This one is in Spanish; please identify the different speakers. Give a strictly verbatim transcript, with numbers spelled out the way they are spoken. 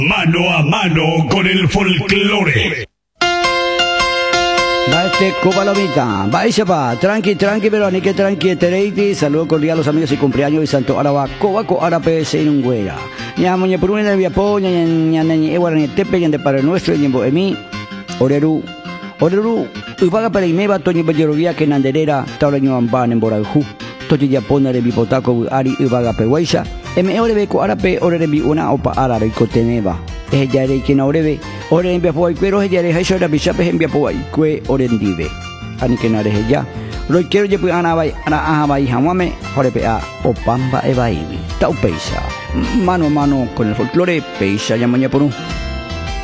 Speaker 1: Mano a mano con el folclore.
Speaker 2: Va este Cobalomita, va ese pa, tranqui, tranqui, pero ni que tranqui, tereiti, saludo cordial a los amigos y cumpleaños de Santo Araba, Cobaco, Arape, Seinungüera. Ya, moña por una de Viapoña, ya, ya, ya, Eguarani, Tepe, ya, de Padre Nuestro, ya, Emi, Oreru, Oreru, Upaga para Imeba, Toño Bellerovia, que Nanderera, Taureño Amban, en Borajú, Toño Yapona, de Bipotaco, Ari, Upaga Pehuaisha, M. Orebeco, Arape, Orebi, una opa, Ara, y Coteneva. Es ya de quien Orebe, Oren Biapoy, Cuero, ya de Haishora, Bishapes en Biapoy, Cue, Orendive. Anikenare ya. Lo quiero ya pues Anabai, Ana Abai, Hamame, Jorepea, Opamba, Ebaibi. Tau Peisa. Mano a mano con el folclore, Peisa, ya mañana por un.